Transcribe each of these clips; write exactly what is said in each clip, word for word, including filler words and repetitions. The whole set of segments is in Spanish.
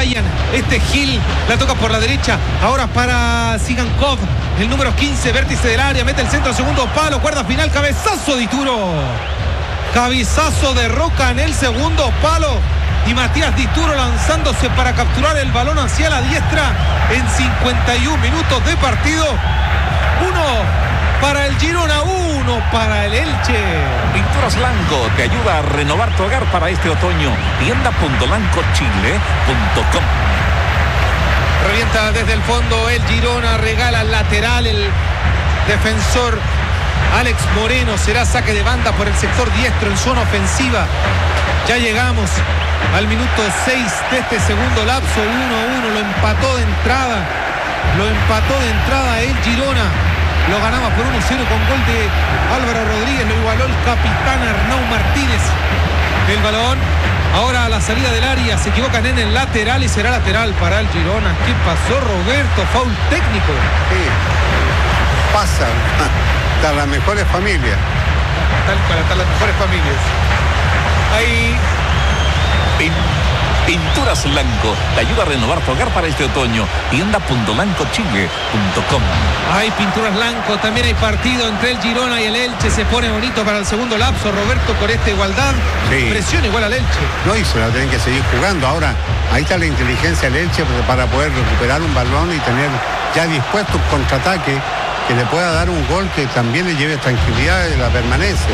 Ryan, este Gil, la toca por la derecha, ahora para Sigankov, el número quince, vértice del área, mete el centro, segundo palo, cuerda final, cabezazo de Dituro. Cabezazo de Roca en el segundo palo. Y Matías Dituro lanzándose para capturar el balón hacia la diestra en cincuenta y un minutos de partido. Uno para el Girona, uno para el Elche. Pinturas Lanco te ayuda a renovar tu hogar para este otoño. tienda punto lanco chile punto com. Revienta desde el fondo el Girona, regala el lateral, el defensor Alex Moreno. Será saque de banda por el sector diestro en zona ofensiva. Ya llegamos al minuto seis de este segundo lapso. uno a uno, lo empató de entrada. Lo empató de entrada el Girona. Lo ganaba por uno cero con gol de Álvaro Rodríguez. Lo igualó el capitán Arnau Martínez. El balón ahora a la salida del área. Se equivocan en el lateral y será lateral para el Girona. ¿Qué pasó, Roberto? Foul técnico. Sí. Pasa. Hasta las mejores familias. Tal cual, hasta las mejores familias. Ahí. Pin, Pinturas Lanco te ayuda a renovar tu hogar para este otoño. tienda punto lanco chile punto com. Hay Pinturas Lanco, también hay partido entre el Girona y el Elche. Se pone bonito para el segundo lapso, Roberto, con esta igualdad. Sí. Presión igual al Elche. No, y se la tienen que seguir jugando. Ahora, ahí está la inteligencia del Elche para poder recuperar un balón y tener ya dispuesto un contraataque que le pueda dar un gol que también le lleve tranquilidad de la permanencia.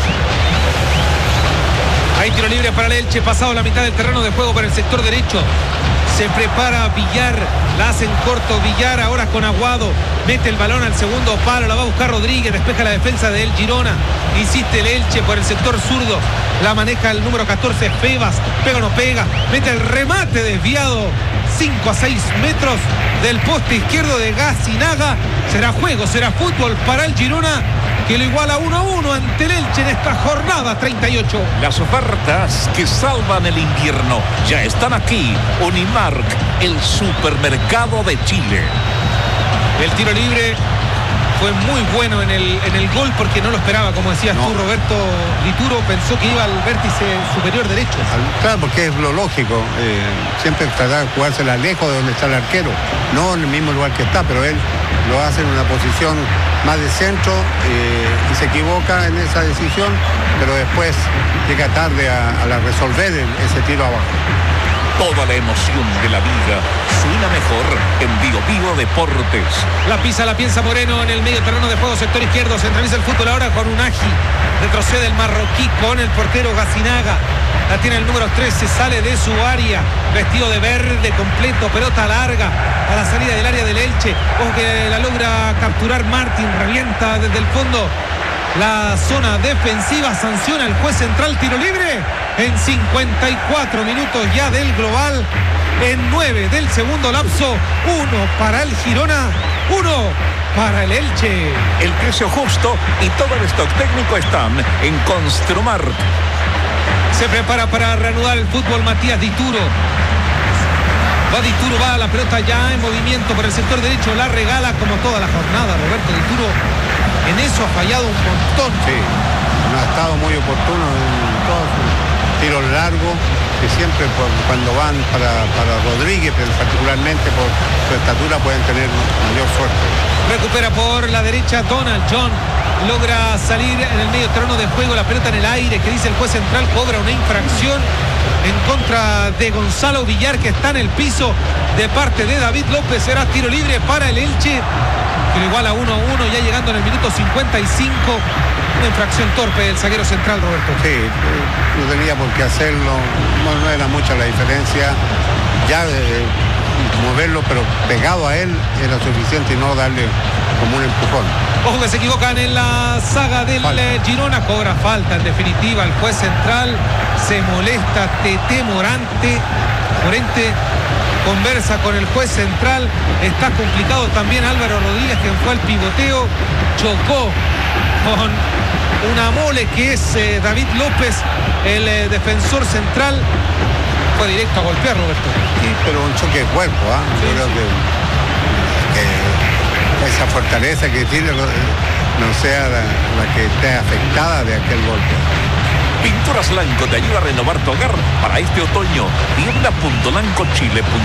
Hay tiro libre para el Elche, pasado la mitad del terreno de juego por el sector derecho. Se prepara Villar, la hace en corto Villar, ahora con Aguado. Mete el balón al segundo palo, la va a buscar Rodríguez, despeja la defensa del Girona. Insiste el Elche por el sector zurdo. La maneja el número catorce, Febas. Pega o no pega, mete el remate desviado. cinco a seis metros del poste izquierdo de Gacinaga. Será juego, será fútbol para el Girona, que lo iguala uno a uno ante el Elche en esta jornada treinta y ocho. Las ofertas que salvan el invierno ya están aquí. Unimark, el supermercado de Chile. El tiro libre fue muy bueno en el, en el gol porque no lo esperaba, como decías no. tú, Roberto. Dituro pensó que iba al vértice superior derecho. Claro, porque es lo lógico. Eh, siempre tratar de jugársela lejos de donde está el arquero, no en el mismo lugar que está, pero él lo hace en una posición más de centro eh, y se equivoca en esa decisión, pero después llega tarde a, a resolver el, ese tiro abajo. Toda la emoción de la vida suena mejor en Bio Bio Deportes. La pisa, la piensa Moreno en el medio terreno de juego, sector izquierdo. Centraliza el fútbol ahora con Unagi. Retrocede el marroquí con el portero Gacinaga. La tiene el número trece, sale de su área. Vestido de verde completo, pelota larga a la salida del área del Elche. Ojo que la logra capturar Martín. Revienta desde el fondo la zona defensiva. Sanciona el juez central, tiro libre en cincuenta y cuatro minutos ya del global, en nueve del segundo lapso. Uno para el Girona, uno para el Elche. El precio justo y todo el stock técnico están en Construmart. Se prepara para reanudar el fútbol Matías Dituro. Va Dituro, va la pelota ya en movimiento por el sector derecho, la regala como toda la jornada. Roberto Dituro en eso ha fallado un montón. Sí, no ha estado muy oportuno en todos sus tiros largos, que siempre por, cuando van para, para Rodríguez, pero particularmente por su estatura, pueden tener mayor suerte. Recupera por la derecha Donald John. Logra salir en el medio terreno de juego, la pelota en el aire, que dice el juez central, cobra una infracción en contra de Gonzalo Villar, que está en el piso, de parte de David López. Será tiro libre para el Elche, que lo iguala uno a uno, ya llegando en el minuto cincuenta y cinco. Una infracción torpe del zaguero central, Roberto. Sí, no tenía por qué hacerlo, no, no era mucha la diferencia. Ya eh, moverlo, pero pegado a él era suficiente y no darle como un empujón. Ojo que se equivocan en la saga del falta. Girona, cobra falta en definitiva el juez central. Se molesta Tete Morante. Morente conversa con el juez central. Está complicado también Álvaro Rodríguez, quien fue al pivoteo. Chocó con una mole que es eh, David López, el eh, defensor central. Fue directo a golpear, Roberto. Sí, pero un choque de cuerpo, ¿ah? ¿eh? Sí, yo creo que, que esa fortaleza que tiene no sea la, la que esté afectada de aquel golpe. Pinturas Lanco te ayuda a renovar tu hogar para este otoño. tienda punto lanco chile punto com